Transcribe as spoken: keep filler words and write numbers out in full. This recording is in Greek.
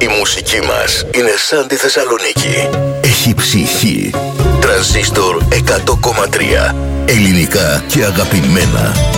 Η μουσική μας είναι σαν τη Θεσσαλονίκη. Έχει ψυχή. Τρανζίστορ εκατό κόμμα τρία. Ελληνικά και αγαπημένα.